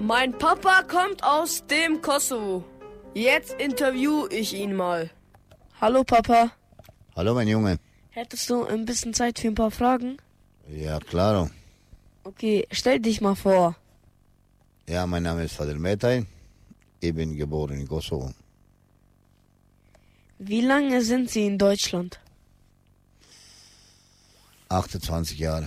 Mein Papa kommt aus dem Kosovo. Jetzt interview ich ihn mal. Hallo Papa. Hallo mein Junge. Hättest du ein bisschen Zeit für ein paar Fragen? Ja, klaro. Okay, stell dich mal vor. Ja, mein Name ist Fadel Metaj. Ich bin geboren in Kosovo. Wie lange sind Sie in Deutschland? 28 Jahre.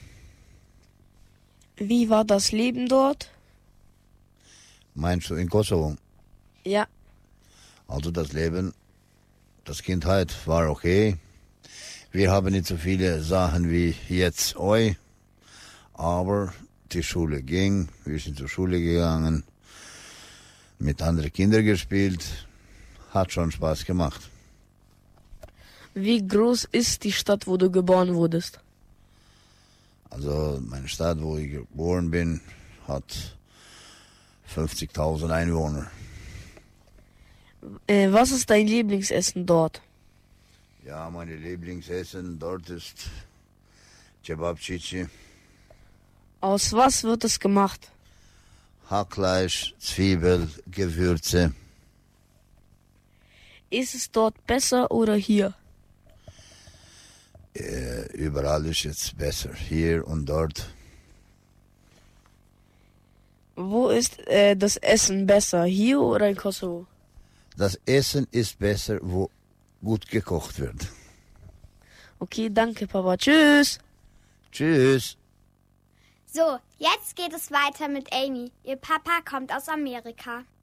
Wie war das Leben dort? Meinst du in Kosovo? Ja. Also das Leben, das Kindheit war okay. Wir haben nicht so viele Sachen wie jetzt euch, aber die Schule ging, wir sind zur Schule gegangen, mit anderen Kindern gespielt, hat schon Spaß gemacht. Wie groß ist die Stadt, wo du geboren wurdest? Also meine Stadt, wo ich geboren bin, hat 50.000 Einwohner. Was ist dein Lieblingsessen dort? Ja, meine Lieblingsessen dort ist Cevapcici, Aus was wird es gemacht? Hackfleisch, Zwiebel, Gewürze. Ist es dort besser oder hier? Überall ist jetzt besser, hier und dort. Wo ist das Essen besser, hier oder in Kosovo? Das Essen ist besser, wo gut gekocht wird. Okay, danke Papa. Tschüss. Tschüss. So, jetzt geht es weiter mit Amy. Ihr Papa kommt aus Amerika.